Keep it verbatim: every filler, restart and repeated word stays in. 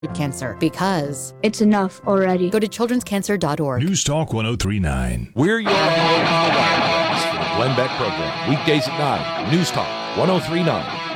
cancer because it's enough already. Go to children's cancer dot org. News Talk one oh three point nine. We're your home on the wireless for the Glenn Beck program. Weekdays at nine. News Talk one oh three point nine.